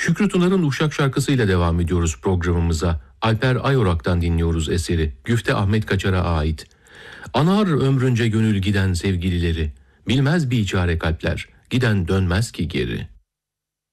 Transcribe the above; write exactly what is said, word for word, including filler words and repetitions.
Şükrü Tunar'ın Uşak şarkısıyla devam ediyoruz programımıza. Alper Ayorak'tan dinliyoruz eseri. Güfte Ahmet Kaçar'a ait. Anar ömrünce gönül giden sevgilileri, bilmez bir çare kalpler, giden dönmez ki geri.